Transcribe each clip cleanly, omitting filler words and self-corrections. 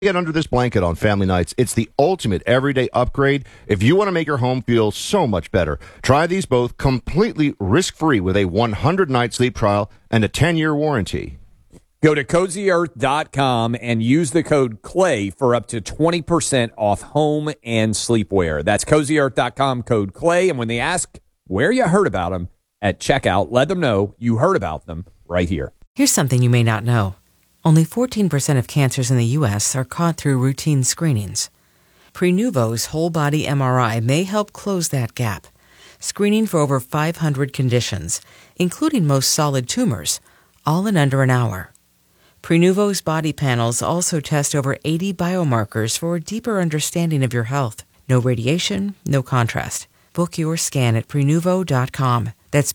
Get under this blanket on family nights. It's the ultimate everyday upgrade if you want to make your home feel so much better. Try these both completely risk-free with a 100-night sleep trial and a 10-year warranty. Go to CozyEarth.com and use the code CLAY for up to 20% off home and sleepwear. That's CozyEarth.com, code CLAY. And when they ask where you heard about them at checkout, let them know you heard about them right here. Here's something you may not know. Only 14% of cancers in the U.S. are caught through routine screenings. Prenuvo's whole-body MRI may help close that gap, screening for over 500 conditions, including most solid tumors, all in under an hour. Prenuvo's body panels also test over 80 biomarkers for a deeper understanding of your health. No radiation, no contrast. Book your scan at Prenuvo.com. That's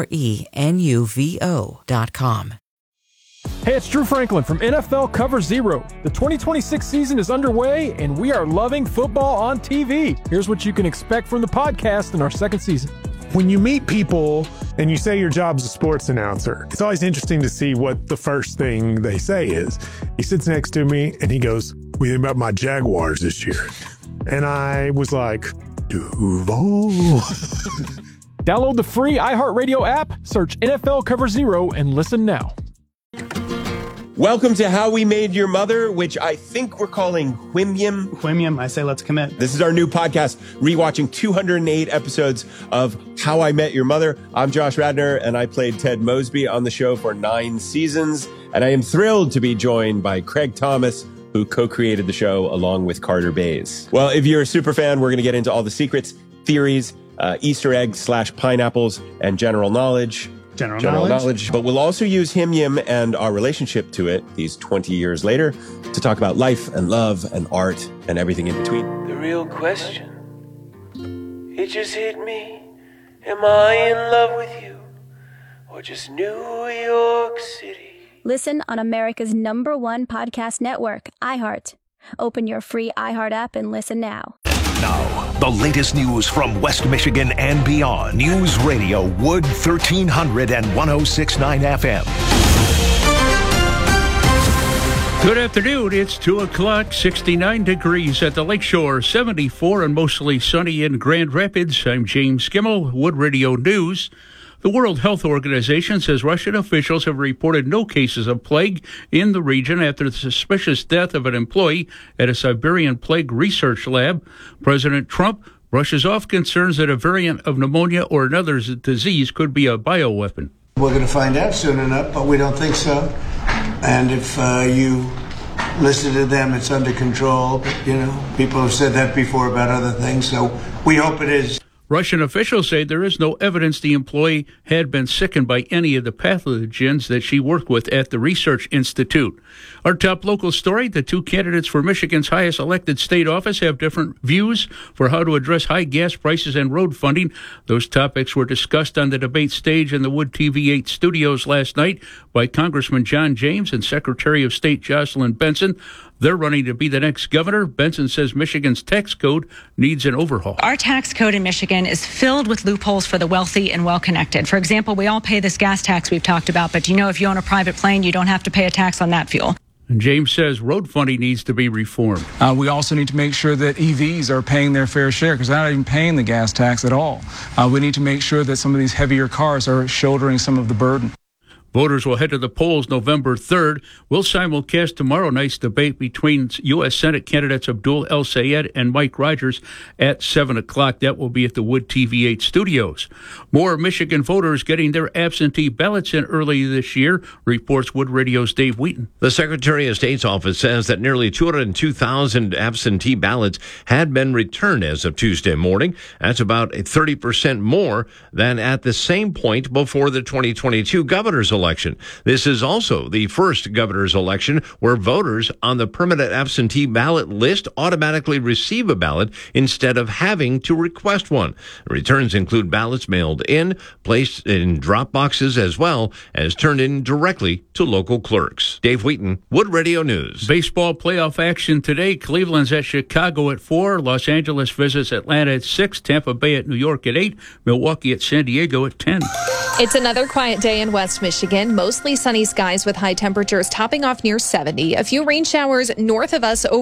Prenuvo.com. Hey, it's Drew Franklin from NFL Cover Zero. The 2026 season is underway, and we are loving football on TV. Here's what you can expect from the podcast in our second season. When you meet people and you say your job's a sports announcer, it's always interesting to see what the first thing they say is. He sits next to me and he goes, "What do you think about my Jaguars this year?" And I was like, Duval. Download the free iHeartRadio app, search NFL Cover Zero, and listen now. Welcome to How We Made Your Mother, which I think we're calling Whimyam. Whimyam, I say let's commit. This is our new podcast, rewatching 208 episodes of How I Met Your Mother. I'm Josh Radner, and I played Ted Mosby on the show for 9 seasons. And I am thrilled to be joined by Craig Thomas, who co-created the show along with Carter Bays. Well, if you're a super fan, we're going to get into all the secrets, theories, Easter eggs / pineapples, and general knowledge. General knowledge. But we'll also use Whimyam and our relationship to it these 20 years later to talk about life and love and art and everything in between. The real question, it just hit me. Am I in love with you or just New York City? Listen on America's #1 podcast network, iHeart. Open your free iHeart app and listen now. Now, the latest news from West Michigan and beyond. News Radio Wood 1300 and 106.9 FM. Good afternoon. It's 2 o'clock, 69 degrees at the Lakeshore, 74 and mostly sunny in Grand Rapids. I'm James Skimmel, Wood Radio News. The World Health Organization says Russian officials have reported no cases of plague in the region after the suspicious death of an employee at a Siberian plague research lab. President Trump brushes off concerns that a variant of pneumonia or another disease could be a bioweapon. We're going to find out soon enough, but we don't think so. And if you listen to them, it's under control. But, people have said that before about other things, so we hope it is. Russian officials say there is no evidence the employee had been sickened by any of the pathogens that she worked with at the research institute. Our top local story, the 2 candidates for Michigan's highest elected state office have different views for how to address high gas prices and road funding. Those topics were discussed on the debate stage in the Wood TV8 studios last night by Congressman John James and Secretary of State Jocelyn Benson. They're running to be the next governor. Benson says Michigan's tax code needs an overhaul. Our tax code in Michigan is filled with loopholes for the wealthy and well-connected. For example, we all pay this gas tax we've talked about, but if you own a private plane, you don't have to pay a tax on that fuel. And James says road funding needs to be reformed. We also need to make sure that EVs are paying their fair share because they're not even paying the gas tax at all. We need to make sure that some of these heavier cars are shouldering some of the burden. Voters will head to the polls November 3rd. We'll simulcast tomorrow night's debate between U.S. Senate candidates Abdul El Sayed and Mike Rogers at 7 o'clock. That will be at the Wood TV8 studios. More Michigan voters getting their absentee ballots in early this year, reports Wood Radio's Dave Wheaton. The Secretary of State's office says that nearly 202,000 absentee ballots had been returned as of Tuesday morning. That's about 30% more than at the same point before the 2022 governor's election. This is also the first governor's election where voters on the permanent absentee ballot list automatically receive a ballot instead of having to request one. Returns include ballots mailed in, placed in drop boxes, as well as turned in directly to local clerks. Dave Wheaton, Wood Radio News. Baseball playoff action today. Cleveland's at Chicago at 4. Los Angeles visits Atlanta at 6. Tampa Bay at New York at 8. Milwaukee at San Diego at 10. It's another quiet day in West Michigan. Michigan. Mostly sunny skies with high temperatures topping off near 70. A few rain showers north of us over